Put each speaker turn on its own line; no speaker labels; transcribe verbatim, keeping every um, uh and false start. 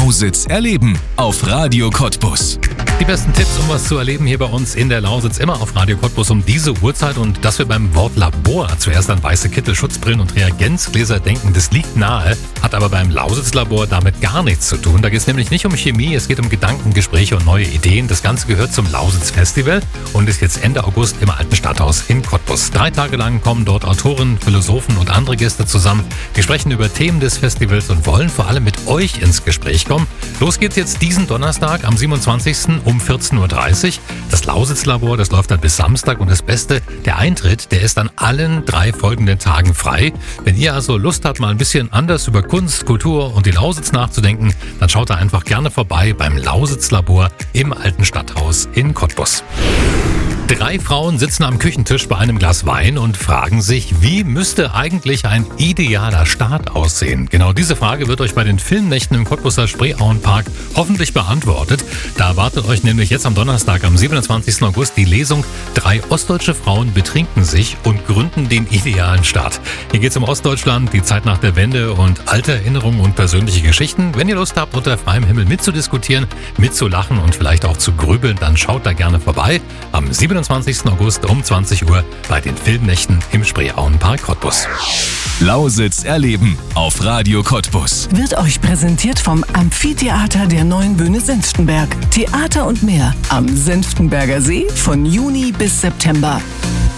Lausitz erleben auf Radio Cottbus.
Die besten Tipps, um was zu erleben hier bei uns in der Lausitz, immer auf Radio Cottbus um diese Uhrzeit. Und dass wir beim Wort Labor zuerst an weiße Kittel, Schutzbrillen und Reagenzgläser denken, das liegt nahe, hat aber beim Lausitz-Labor damit gar nichts zu tun. Da geht es nämlich nicht um Chemie, es geht um Gedanken, Gespräche und neue Ideen. Das Ganze gehört zum Lausitz-Festival und ist jetzt Ende August im Alten Stadthaus in Cottbus. Drei Tage lang kommen dort Autoren, Philosophen und andere Gäste zusammen. Die sprechen über Themen des Festivals und wollen vor allem mit euch ins Gespräch kommen. Los geht's jetzt diesen Donnerstag am siebenundzwanzigsten um vierzehn Uhr dreißig. Das Lausitz-Labor, das läuft dann bis Samstag und das Beste, der Eintritt, der ist an allen drei folgenden Tagen frei. Wenn ihr also Lust habt, mal ein bisschen anders über Kunst, Kultur und die Lausitz nachzudenken, dann schaut da einfach gerne vorbei beim Lausitz-Labor im Alten Stadthaus in Cottbus. Drei Frauen sitzen am Küchentisch bei einem Glas Wein und fragen sich, wie müsste eigentlich ein idealer Start aussehen? Genau diese Frage wird euch bei den Filmnächten im Cottbuser Spreeauenpark hoffentlich beantwortet. Da erwartet euch nämlich jetzt am Donnerstag, am siebenundzwanzigsten August, die Lesung Drei ostdeutsche Frauen betrinken sich und gründen den idealen Start. Hier geht es um Ostdeutschland, die Zeit nach der Wende und alte Erinnerungen und persönliche Geschichten. Wenn ihr Lust habt, unter freiem Himmel mitzudiskutieren, mitzulachen und vielleicht auch zu grübeln, dann schaut da gerne vorbei. Am siebenundzwanzigsten August um zwanzig Uhr bei den Filmnächten im Spreeauenpark Cottbus.
Lausitz erleben auf Radio Cottbus.
Wird euch präsentiert vom Amphitheater der Neuen Bühne Senftenberg. Theater und mehr am Senftenberger See von Juni bis September.